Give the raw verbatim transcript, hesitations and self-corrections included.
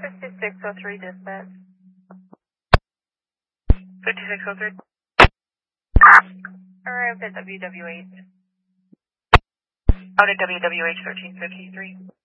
fifty-six oh three dispatch. fifty-six oh three. Arrived at W W H. Out at W W H thirteen fifty-three.